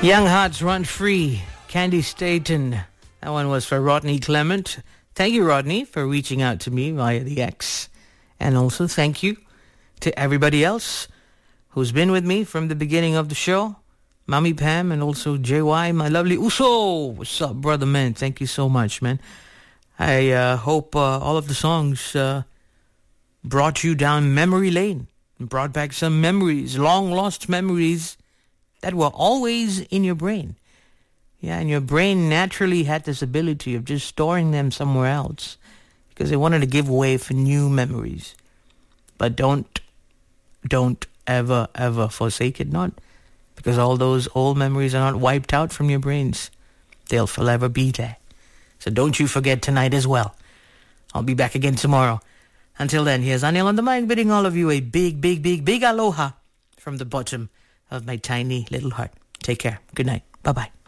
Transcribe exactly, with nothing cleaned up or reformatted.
Young Hearts Run Free, Candy Staten. That one was for Rodney Clement. Thank you, Rodney, for reaching out to me via the X. And also thank you to everybody else who's been with me from the beginning of the show. Mommy Pam and also J Y, my lovely Uso. What's up, brother, man? Thank you so much, man. I uh, hope uh, all of the songs uh, brought you down memory lane and brought back some memories, long-lost memories that were always in your brain. Yeah, and your brain naturally had this ability of just storing them somewhere else because they wanted to give way for new memories. But don't, don't ever, ever forsake it not, because all those old memories are not wiped out from your brains. They'll forever be there. So don't you forget tonight as well. I'll be back again tomorrow. Until then, here's Anil on the mic bidding all of you a big, big, big, big aloha from the bottom of my tiny little heart. Take care. Good night. Bye-bye.